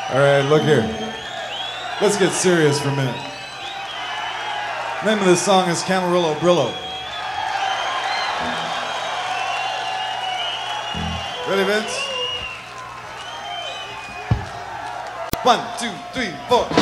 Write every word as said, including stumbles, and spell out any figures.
All right, look here. Let's get serious for a minute. Name of this song is Camarillo Brillo. Ready, Vince? One, two, three, four.